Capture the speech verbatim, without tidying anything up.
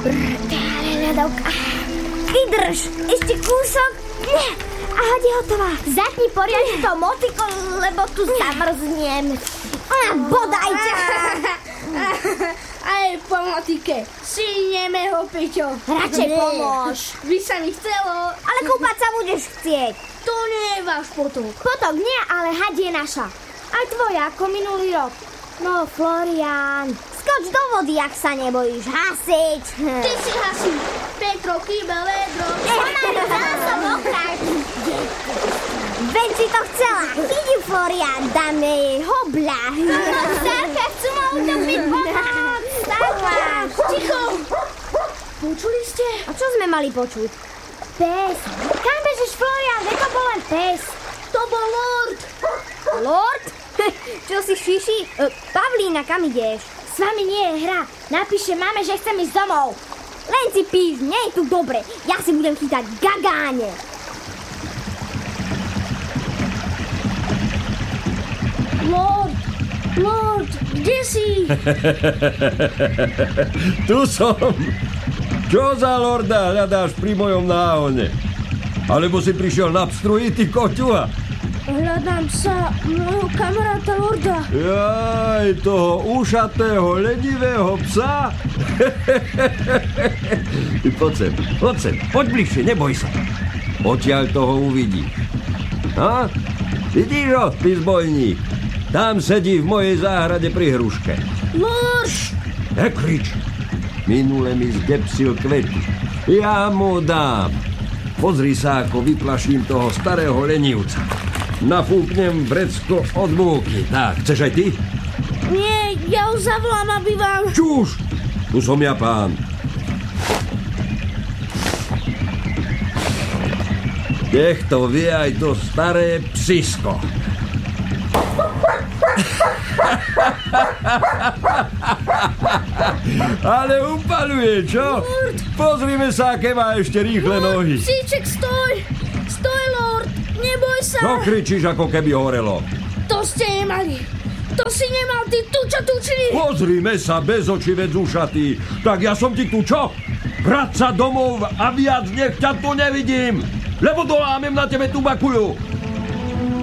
Brr, ľadovka. Vydrž, ešte kúsok. Nie, a hode hotová. Zapni poriadne to motiko, lebo tu zamrzniem. A bodajte. Aj po motike. Sineme ho, Peťo. Radšej pomôž. By sa mi chcelo. Ale kúpať sa budeš chcieť. To nie je váš potok. Potok nie, ale haď je naša. Aj tvoja, ako minulý rok. No, Florián, skoč do vody, ak sa nebojíš hasiť. Ty si hasíš. Petro, kýbel, vedro. Pomaly, celá som mokrá. Veď si to chcela. Vidí, Florián, dáme jej hobla. Starka, chcú ma utopiť pomoc. Starka. Ticho. Počuli ste? A čo sme mali počuť? Pes. Kam bežíš, Florián? Veď to bol len pes. To bol Lord. Lord? Čo si šiši? E, Pavlína, kam ideš? S vami nie je hra. Napíše máme, že chcem ísť domov. Len si píš, nie je tu dobre. Ja si budem chytať gagáne. Lord, Lord, kde si? Tu som. Čo za lorda hľadáš pri mojom náhone? Alebo si prišiel na pstruhy, ty koťuha? Hľadám sa môjho kamaráta Lorda. Jaj, toho ušatého, lenivého psa? Poď sem, poď sem, poď bližšie, neboj sa. Odtiaľ toho uvidíš. A? Vidíš ho, ty zbojník? Tam sedí v mojej záhrade pri hruške. Lord! Nekrič. Minule mi zdepsil kvety. Ja mu dám. Pozri sa, ako vyplaším toho starého lenivca. Nafúknem vrecko od múky. Tak, chceš aj ty? Nie, ja ho zavolám, aby vám... Čuž! Tu som ja pán. Nech to vie aj to staré psisko. Ale upaluje, čo? Lord! Pozrime sa, aké má ešte rýchle nohy. Psíček, stoj! Stoj, Lord! Neboj sa! Čo kričíš, ako keby horelo? To ste nemali! To si nemal, ty tuča tučný! Pozrime sa, bez očivec ušatý. Tak ja som ti tu čo? Vrať sa domov a viac nech ťa tu nevidím, lebo dolámem na tebe tubakuľu.